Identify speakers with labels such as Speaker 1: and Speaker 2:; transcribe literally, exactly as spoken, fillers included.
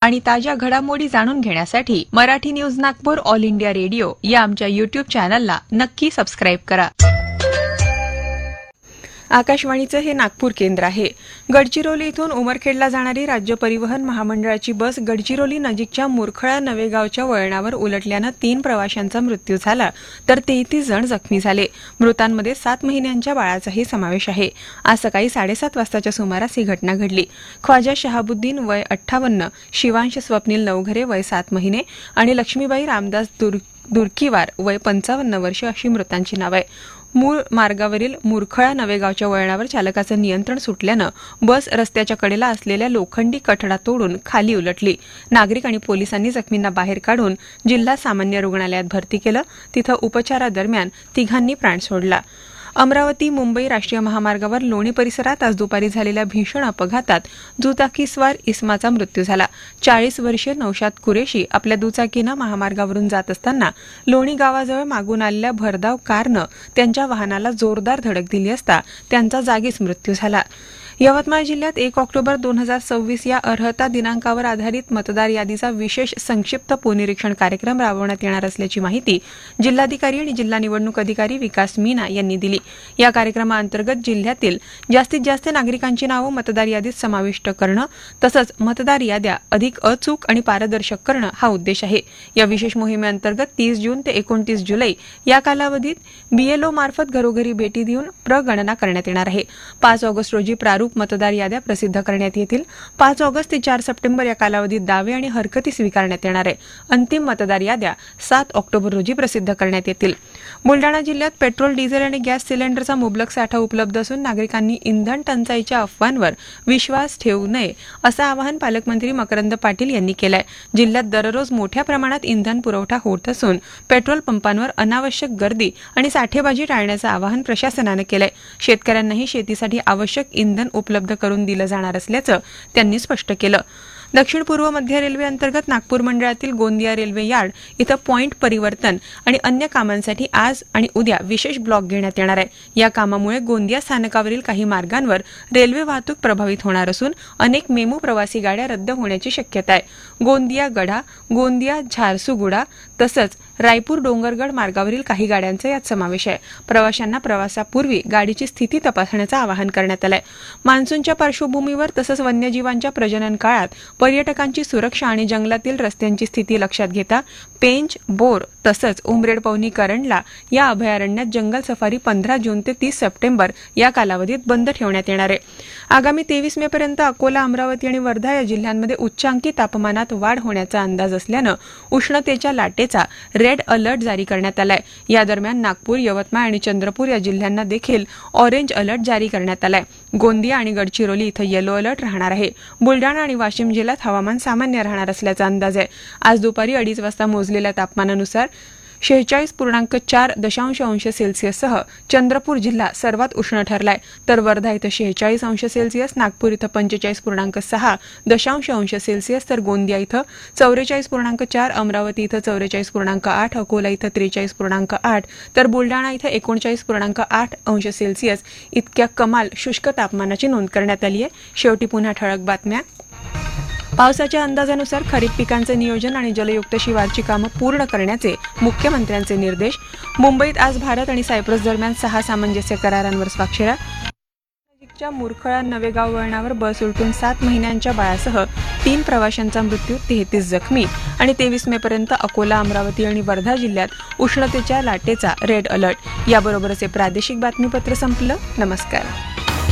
Speaker 1: आणि ताज्या घडामोडी जाणून घेण्यासाठी Marathi news Nagpur all India radio या आमच्या यूट्यूब चॅनलला नक्की सबस्क्राईब करा. आकाशवाणीचं हे नागपूर केंद्र आहे. गडचिरोली इथून उमरखेडला जाणारी राज्य परिवहन महामंडळाची बस गडचिरोली नजीकच्या मुरखळा नवेगावच्या वळणावर उलटल्यानं तीन प्रवाशांचा मृत्यू झाला तर तेहतीस जण जखमी झाले. मृतांमध्ये सात महिन्यांच्या बाळाचाही समावेश आहे. आज सकाळी साडेसात वाजताच्या सुमारास ही घटना घडली. ख्वाजा शहाबुद्दीन वय अठ्ठावन्न, शिवांश स्वप्नील नवघरे वय सात महिने आणि लक्ष्मीबाई रामदास दुर दुर्कीवार वय पंचावन्न वर्ष अशी मृतांची नाव आहे. मूळ मार्गावरील मुरखळा नवेगावच्या वळणावर चालकाचं नियंत्रण सुटल्यानं बस रस्त्याच्या कडेला असलेल्या लोखंडी कठडा तोडून खाली उलटली. नागरिक आणि पोलिसांनी जखमींना बाहेर काढून जिल्हा सामान्य रुग्णालयात भरती केलं. तिथं उपचारादरम्यान तिघांनी प्राण सोडला. अमरावती मुंबई राष्ट्रीय महामार्गावर लोणी परिसरात आज दुपारी झालेल्या भीषण अपघातात दुचाकीस्वार इस्माचा मृत्यू झाला. चाळीस वर्षीय नौशाद कुरेशी आपल्या दुचाकीनं महामार्गावरून जात असताना लोणी गावाजवळ मागून आलेल्या भरधाव कारनं त्यांच्या वाहनाला जोरदार धडक दिली असता त्यांचा जागीच मृत्यू झाला. यवतमाळ जिल्ह्यात एक ऑक्टोबर दोन हजार सव्वीस या अर्हता दिनांकावर आधारित मतदार यादीचा विशेष संक्षिप्त पुनरीक्षण कार्यक्रम राबवण्यात येणार असल्याची माहिती जिल्हाधिकारी आणि जिल्हा निवडणूक अधिकारी विकास मीना यांनी दिली. या कार्यक्रमाअंतर्गत जिल्ह्यातील जास्तीत जास्त नागरिकांची नावं मतदार यादीत समाविष्ट करणं तसंच मतदार याद्या अधिक अचूक आणि पारदर्शक करणं हा उद्देश आहे. या विशेष मोहिमेअंतर्गत तीस जून ते एकोणतीस जुलै या कालावधीत बीएलओ मार्फत घरोघरी भेटी देऊन प्रगणना करण्यात येणार आहे. पाच ऑगस्ट रोजी प्रारूप मतदार याद्या प्रसिद्ध करण्यात येतील. पाच ऑगस्ट ते चार सप्टेंबर या कालावधीत दावे आणि हरकती स्वीकारण्यात येणार आहे. अंतिम मतदार याद्या सात ऑक्टोबर रोजी प्रसिद्ध करण्यात येतील. बुलडाणा जिल्ह्यात पेट्रोल, डिझेल आणि गॅस सिलेंडरचा मुबलक साठा उपलब्ध असून नागरिकांनी इंधन टंचाईच्या अफवांवर विश्वास ठेवू नये असं आवाहन पालकमंत्री मकरंद पाटील यांनी केलं आहे. जिल्ह्यात दररोज मोठ्या प्रमाणात इंधन पुरवठा होत असून पेट्रोल पंपांवर अनावश्यक गर्दी आणि साठेबाजी टाळण्याचं आवाहन प्रशासनानं केलं आहे. शेतकऱ्यांनाही शेतीसाठी आवश्यक इंधन उपलब्ध करून दिलं जाणार असल्याचं त्यांनी स्पष्ट केलं. दक्षिण पूर्व मध्य रेल्वे अंतर्गत नागपूर मंडळातील गोंदिया रेल्वे यार्ड इथं पॉइंट परिवर्तन आणि अन्य कामांसाठी आज आणि उद्या विशेष ब्लॉक घेण्यात येणार आहे. या कामामुळे गोंदिया स्थानकावरील काही मार्गांवर रेल्वे वाहतूक प्रभावित होणार असून अनेक मेमू प्रवासी गाड्या रद्द होण्याची शक्यता आहे. गोंदिया गढा, गोंदिया झारसुगुडा तसंच रायपूर डोंगरगड मार्गावरील काही गाड्यांचा यात समावेश आहे. प्रवाशांना प्रवासापूर्वी गाडीची स्थिती तपासण्याचं आवाहन करण्यात आलं आहे. मान्सूनच्या पार्श्वभूमीवर तसंच वन्यजीवांच्या प्रजनन काळात पर्यटकांची सुरक्षा आणि जंगलातील रस्त्यांची स्थिती लक्षात घेता पेंच, बोर तसंच उमरेड पवनी करंडला या अभयारण्यात जंगल सफारी पंधरा जून ते तीस सप्टेंबर या कालावधीत बंद ठेवण्यात येणार आहे. आगामी तेवीस मे पर्यंत अकोला, अमरावती आणि वर्धा या जिल्ह्यांमध्ये उच्चांकी तापमानात वाढ होण्याचा अंदाज असल्यानं उष्णतेच्या लाटेचा रेड अलर्ट जारी करण्यात आलाय. या दरम्यान नागपूर, यवतमाळ आणि चंद्रपूर या जिल्ह्यांना देखील ऑरेंज अलर्ट जारी करण्यात आलाय. गोंदिया आणि गडचिरोली इथं येलो अलर्ट राहणार आहे. बुलडाणा आणि वाशिम जिल्ह्यात हवामान सामान्य राहणार असल्याचा अंदाज आहे. आज दुपारी अडीच वाजता मोजलेल्या तापमानानुसार शेहेचाळीस पूर्णांक चार दशांश अंश सेल्सिअससह चंद्रपूर जिल्हा सर्वात उष्ण ठरलाय. तर वर्धा इथं शेहेचाळीस अंश सेल्सिअस, नागपूर इथं पंचेचाळीस पूर्णांक सहा दशांश अंश सेल्सिअस तर गोंदिया इथं चौवेचाळीस पूर्णांक चार, अमरावती इथं चौवेचाळीस पूर्णांक आठ, अकोला इथं त्रेचाळीस पूर्णांक आठ तर बुलडाणा इथं एकोणचाळीस पूर्णांक आठ अंश सेल्सिअस इतक्या कमाल शुष्क तापमानाची नोंद करण्यात आली आहे. शेवटी पुन्हा ठळक बातम्या. पावसाच्या अंदाजानुसार खरीप पिकांचे नियोजन आणि जलयुक्त शिवारची कामं पूर्ण करण्याचे मुख्यमंत्र्यांचे निर्देश. मुंबईत आज भारत आणि सायप्रस दरम्यान सहा सामंजस्य करारांवर स्वाक्षऱ्या. नजीकच्या मुरखळा नवेगाव वळणावर बस उलटून सात महिन्यांच्या बाळासह तीन प्रवाशांचा मृत्यू, तेहतीस जखमी आणि तेवीस मे पर्यंत अकोला, अमरावती आणि वर्धा जिल्ह्यात उष्णतेच्या लाटेचा रेड अलर्ट. याबरोबरच हे प्रादेशिक बातमीपत्र संपलं. नमस्कार.